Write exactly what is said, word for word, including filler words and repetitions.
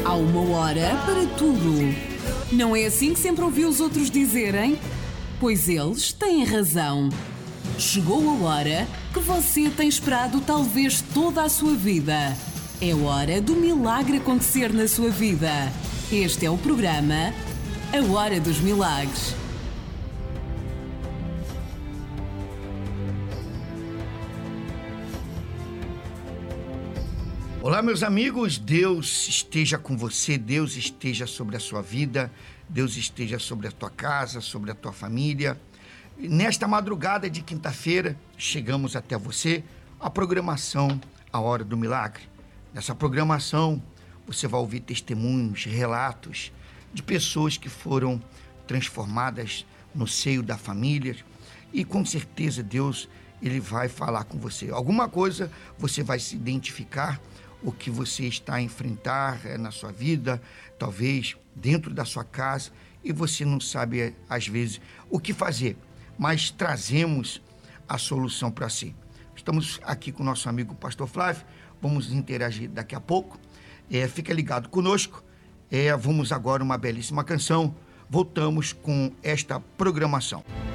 Há uma hora para tudo. Não é assim que sempre ouvi os outros dizerem? Pois eles têm razão. Chegou a hora que você tem esperado talvez toda a sua vida. É hora do milagre acontecer na sua vida. Este é o programa A Hora dos Milagres. Olá, meus amigos, Deus esteja com você, Deus esteja sobre a sua vida, Deus esteja sobre a tua casa, sobre a tua família. Nesta madrugada de quinta-feira, chegamos até você a programação A Hora do Milagre. Nessa programação, você vai ouvir testemunhos, relatos de pessoas que foram transformadas no seio da família e com certeza Deus, Ele vai falar com você. Alguma coisa você vai se identificar, o que você está a enfrentar na sua vida, talvez dentro da sua casa, e você não sabe, às vezes, o que fazer, mas trazemos a solução para si. Estamos aqui com o nosso amigo Pastor Flávio, vamos interagir daqui a pouco, é, fica ligado conosco, é, vamos agora uma belíssima canção, voltamos com esta programação.